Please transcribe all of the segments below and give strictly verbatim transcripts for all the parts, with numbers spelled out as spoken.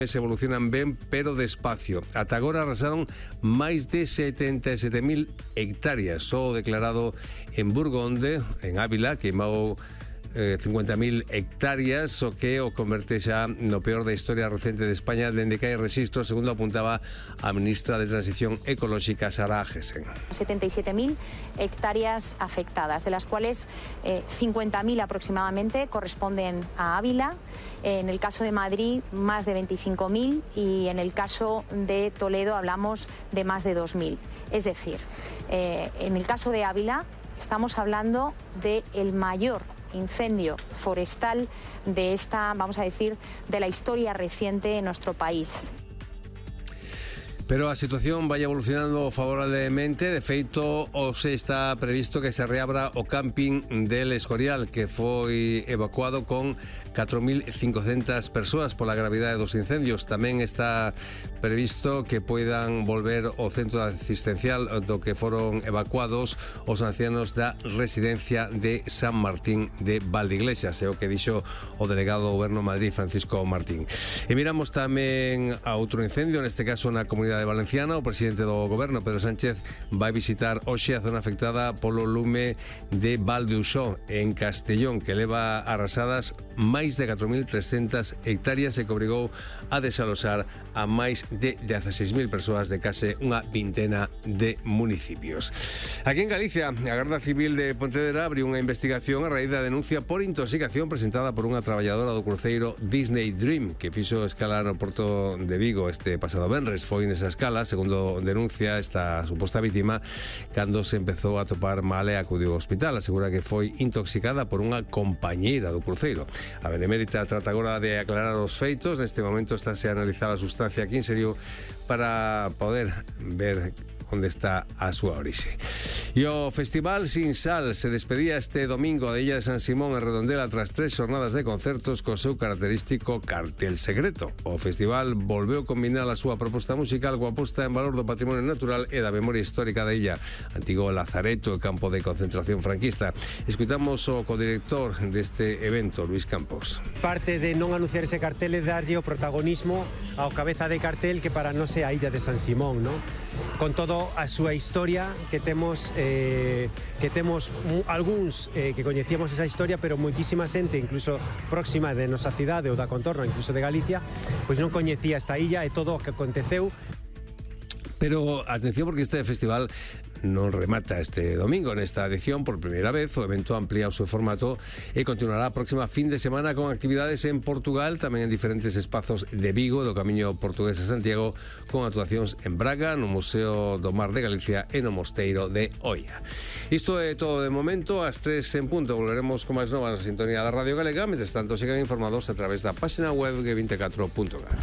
Se evolucionan ben, pero despacio. Ata agora arrasaron máis de setenta e sete mil hectáreas. Só declarado en Burgonde, en Ávila, queimou eh, cincuenta mil hectáreas, o que o converte xa no peor da historia recente de España dende que hai registro, segundo apuntaba a ministra de Transición Ecolóxica, Sara Agesen. setenta y siete mil hectáreas afectadas, de las cuales eh, cincuenta mil aproximadamente corresponden a Ávila. En el caso de Madrid, más de veinticinco mil, y en el caso de Toledo hablamos de más de dos mil. Es decir, eh, en el caso de Ávila estamos hablando del mayor incendio forestal de esta, vamos a decir, de la historia reciente en nuestro país. Pero a situación vai evolucionando favorablemente. De feito, hoxe está previsto que se reabra o camping del Escorial, que foi evacuado con catro mil cincocentas persoas pola gravidade dos incendios. Tamén está previsto que poidan volver ao centro asistencial do que foron evacuados os ancianos da residencia de San Martín de Valdeiglesias, é o que dixo o delegado do Goberno de Madrid, Francisco Martín. E miramos tamén a outro incendio, neste caso na Comunidade Valenciana. O presidente do Goberno, Pedro Sánchez, vai visitar hoxe a zona afectada polo lume de Valdeusó, en Castellón, que leva arrasadas máis de catro mil trescentas hectáreas e que obrigou a desalosar a máis de dieciséis mil persoas de case unha vintena de municipios. Aquí en Galicia, a Garda Civil de Pontevedra abriu unha investigación a raíz da denuncia por intoxicación presentada por unha traballadora do cruceiro Disney Dream, que fixo escala no porto de Vigo este pasado venres. Foi nesa escala, segundo denuncia esta suposta vítima, cando se empezou a topar mal e acudiu ao hospital. Asegura que foi intoxicada por unha compañeira do cruceiro. A Benemérita trata agora de aclarar os feitos. Neste momento estáse a analizar a sustancia que inseriu para poder ver onde está a súa orixe. E o Festival Sin Sal se despedía este domingo da Illa de San Simón en Redondela tras tres xornadas de concertos co seu característico cartel secreto. O festival volveu combinar a súa proposta musical coa posta en valor do patrimonio natural e da memoria histórica da illa, antigo Lazareto e campo de concentración franquista. Escuitamos o codirector deste evento, Luis Campos. Parte de non anunciar ese cartel é darlle o protagonismo ao cabeza de cartel que para nós é a Illa de San Simón, ¿no? Con todo a súa historia que temos eh, que temos algúns eh, que coñecíamos esa historia, pero moitísima xente, incluso próxima de nosa cidade ou da contorno, incluso de Galicia, pois non coñecía esta illa e todo o que aconteceu. Pero atención, porque este festival non remata este domingo. Nesta edición, por primeira vez, o evento amplía o seu formato e continuará a próxima fin de semana con actividades en Portugal, tamén en diferentes espazos de Vigo, do Camiño Portugués a Santiago, con actuacións en Braga, no Museo do Mar de Galicia e no Mosteiro de Oia. Isto é todo de momento. Ás tres en punto volveremos con máis novas na sintonía da Radio Galega. Mentres tanto, sigan informados a través da página web ge veinticuatro punto gal.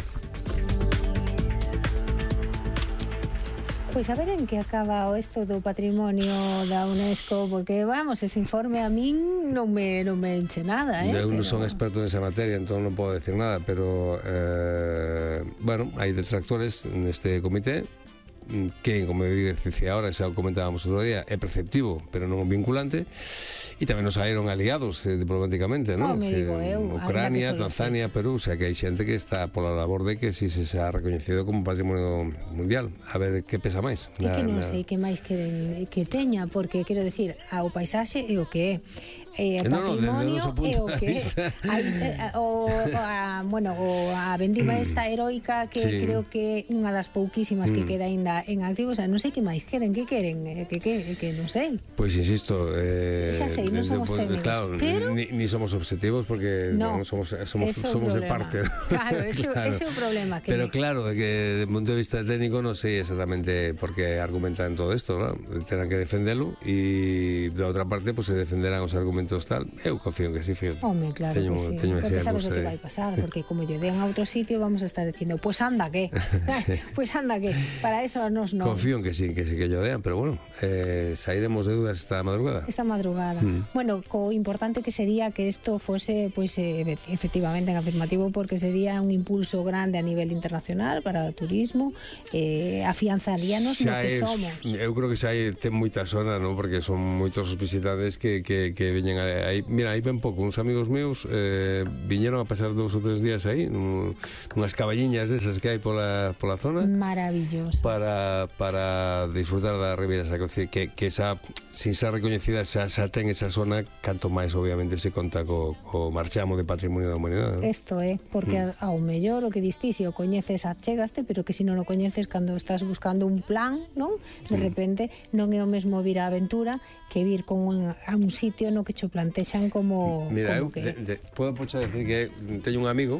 Pois a ver en que acaba o esto do patrimonio da UNESCO, porque, vamos, ese informe a min non me, non me enche nada, eh? Eu non pero... son experto nesa materia, entón non podo decir nada, pero, eh, bueno, hai detractores neste comité que, como eu dicía ahora, xa o comentábamos outro día, é preceptivo, pero non vinculante. E tamén nos saíron aliados eh, diplomáticamente, non? Oh, me digo eu, Ucrania, Tanzania, Perú, o sea que hai xente que está pola labor de que si se xa reconhecido como patrimonio mundial. A ver, que pesa máis? É que non sei que máis que, que teña, porque, quero decir, o paisaxe é o que é. Eh, o patrimonio no, no, é o que é. O, a, bueno, o, a vendima esta heroica que sí. Creo que é unha das pouquísimas que mm. queda ainda en activo. O sea, non sei que máis queren, que queren, que, que, que non sei. Pois pues, insisto, eh, xa sei, non somos técnicos, claro, pero ni, ni somos objetivos porque no, non somos, somos, somos de parte. Claro, ese, claro. Ese é o problema que pero claro, de que desde o punto de vista técnico non sei exactamente por que argumentan todo isto, claro. Terán que defendelo e de outra parte pues, se defenderán os argumentos tal. Eu confío en que sí, fíjate. Home, claro teño, que sí. Teño porque sabes o que vai pasar, porque como lle den a outro sitio vamos a estar dicindo, pues anda que sí. Pues anda que, para eso nos non. Confío en que sí, que sí que lle dean, pero bueno, eh, sairemos de dudas esta madrugada. Esta madrugada. Mm. Bueno, co importante que sería que isto fose, pois, pues, efectivamente en afirmativo, porque sería un impulso grande a nivel internacional para o turismo, eh, afianzaríanos no que es, somos. Eu creo que xa hai ten moita zona, ¿no? Porque son moitos os visitantes que, que, que veñen veñen aí, mira, aí ven pouco, uns amigos meus eh, viñeron a pasar dous ou tres días aí, nun, unhas caballiñas desas que hai pola, pola zona. Maravilloso. Para, para disfrutar da Ribeira Sacra, que, que esa, sin ser recoñecida, xa, xa ten esa zona, canto máis, obviamente, se conta co, co marchamo de Patrimonio da Humanidade, ¿no? Isto é, porque mm. ao mellor o que diste, se o coñeces achegaste, pero que se non o coñeces cando estás buscando un plan, non? De mm. repente non é o mesmo vir a aventura que vir con un, a un sitio no que cho plantexan como, mira, como eu, que... de, de, podo pocho decir que teño un amigo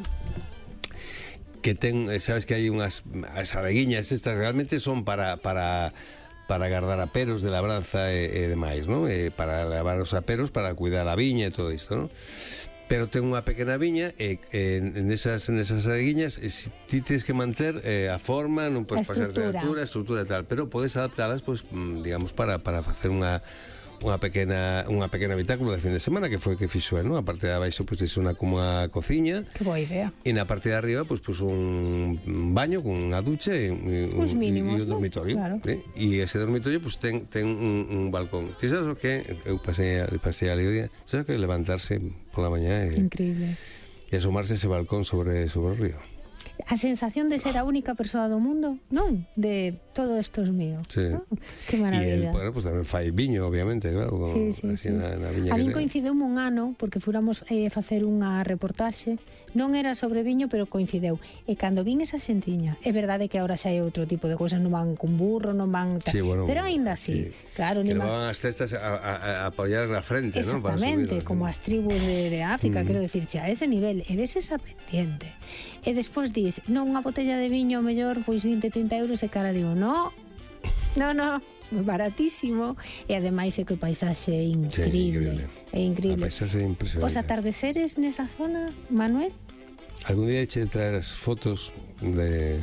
que ten, sabes que hai unhas as adeguiñas estas realmente son para para para guardar aperos de labranza e, e demais, non? E para lavar os aperos, para cuidar a viña e todo isto, non? Pero ten unha pequena viña e, e nesas, nesas adeguiñas e si ti tens que manter eh, a forma, non podes pasar de altura, a estrutura e tal, pero podes adaptalas, pues, digamos, para, para facer unha unha pequena unha pequena habitáculo de fin de semana, que foi que fixo el, non? A parte de abaixo, pois, pues, é unha como unha cociña. Que boa idea. E na parte de arriba, pois, pues, pues, un baño con unha ducha e un, Os mínimos, e un dormitorio. Claro. ¿eh? E ese dormitorio, pois, pues, ten, ten un, un balcón. Ti sabes o que? Eu pasei, pasei ali o día. Sabes que levantarse pola mañá e... Increíble. E asomarse ese balcón sobre, sobre o río. A sensación de ser a única persoa do mundo, non? De todo isto é mío. Sí. ¿No? Que maravilla. E el, bueno, pues tamén fai viño, obviamente, claro, como sí, sí, así sí. Na, na viña a que mí ten. coincideu un ano, porque furamos eh, facer unha reportaxe, non era sobre viño, pero coincideu. E cando vin esa xentiña, é verdade que agora xa hai outro tipo de cousas, non van con burro, non van... Sí, bueno, pero aínda así, sí. claro. Que man... levaban as cestas a, a, a apoyar na frente, non? Exactamente, subir, como as tribus de, de África, mm. quero dicir, xa, a ese nivel, e ves esa pendiente. E despois dis, non, unha botella de viño, o mellor, pois vinte, trinta euros, e cara digo, no, no, no, baratísimo, e ademais é que o paisaxe é increíble. Sí, é increíble. A paisaxe é impresionante. Os atardeceres nesa zona, Manuel? Algún día eche traer as fotos de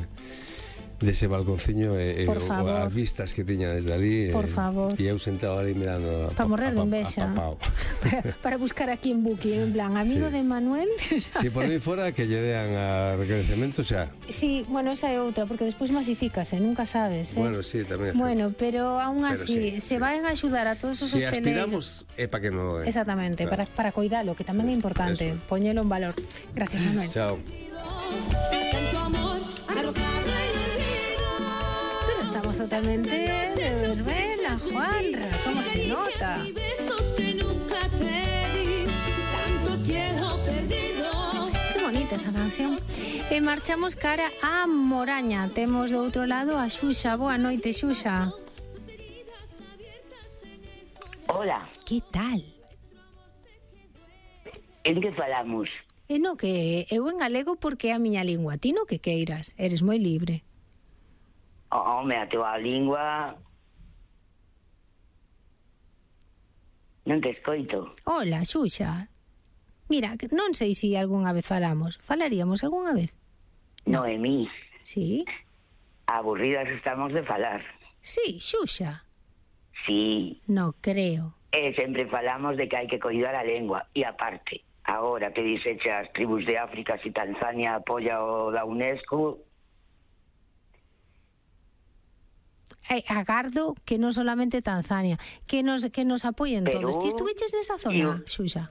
dese balconciño e, e as vistas que tiña desde ali. Por favor. E eu sentado ali mirando para morrer de envexa. Para, para buscar aquí en Booking, en plan, amigo sí. de Manuel. Si sí, por mí fora que lle dean a reconocemento xa. Sí, bueno, esa é outra, porque despois masifícase, nunca sabes, eh? Bueno, sí, tamén. Bueno, pero aún así, sí, se sí. van a axudar a todos os si hosteleiros. Si aspiramos, é para que non o den. Exactamente, claro. para, para cuidalo, que tamén sí, é importante, eso. Poñelo en valor. Gracias, Manuel. Chao. Estamos totalmente de verbena, Juanra, ¿cómo se nota? Qué bonita esa canción. E marchamos cara a Moraña. Temos do outro lado a Xuxa. Boa noite, Xuxa. Hola. Que tal? En que falamos? E no que eu en galego porque é a miña lingua. Ti no que queiras, eres moi libre. Home, a tua lingua... Non te escoito. Hola, Xuxa. Mira, non sei se si algunha vez falamos. Falaríamos algunha vez? No. Noemí. Sí? Aburridas estamos de falar. Sí, Xuxa. Sí. No creo. E sempre falamos de que hai que coidar a lengua. E aparte, agora que diseche as tribus de África, si Tanzania apoia o da UNESCO... agardo que non solamente Tanzania, que nos que nos apoyen Pero, todos. Ti estuveches nesa zona, Xuxa?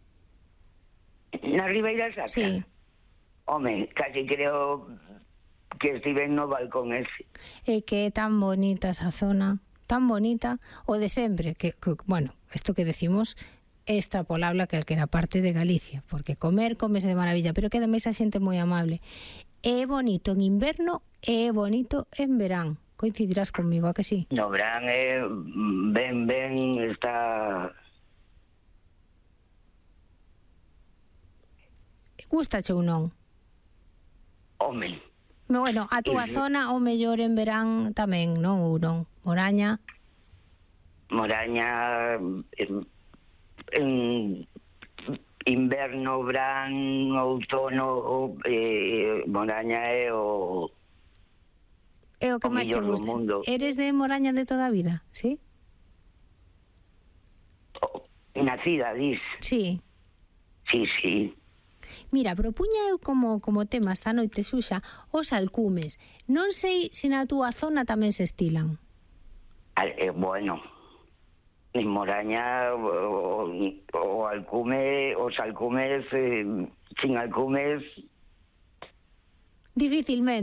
Na Ribeira Sacra? Sí. Home, casi creo que estive no balcón ese. E que é tan bonita esa zona, tan bonita, o de sempre, que, que bueno, isto que decimos é extrapolable a calquera parte de Galicia, porque comer, comes de maravilla, pero que ademais a xente moi amable. É bonito en inverno e é bonito en verán. Coincidirás conmigo, a que sí? No, verán, eh, ben, ben, está... Gústache ou non? Home. Bueno, a túa sí. Zona, o mellor en verán tamén, non? Ou non? Moraña? Moraña... En, en inverno, verán, outono, eh, Moraña é o... É o que máis te gusta. Eres de Moraña de toda a vida, sí? Oh, nacida, dis. Sí. Sí, sí. Mira, propuña eu como, como tema esta noite, Xuxa, os alcumes. Non sei se na túa zona tamén se estilan. Eh, bueno, en Moraña o, o alcume, os alcumes, eh, sin alcumes... Difícilmente.